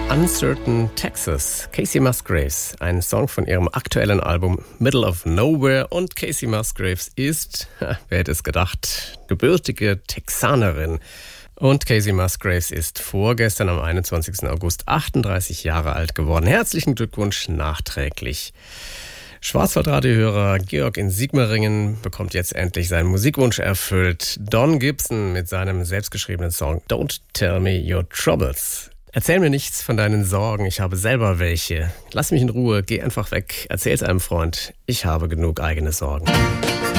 Uncertain Texas, Kacey Musgraves, ein Song von ihrem aktuellen Album Middle of Nowhere. Und Kacey Musgraves ist, wer hätte es gedacht, gebürtige Texanerin. Und Kacey Musgraves ist vorgestern am 21. August 38 Jahre alt geworden. Herzlichen Glückwunsch nachträglich. Schwarzwaldradiohörer Georg in Sigmaringen bekommt jetzt endlich seinen Musikwunsch erfüllt. Don Gibson mit seinem selbstgeschriebenen Song Don't Tell Me Your Troubles. Erzähl mir nichts von deinen Sorgen, ich habe selber welche. Lass mich in Ruhe, geh einfach weg, erzähl's einem Freund, ich habe genug eigene Sorgen.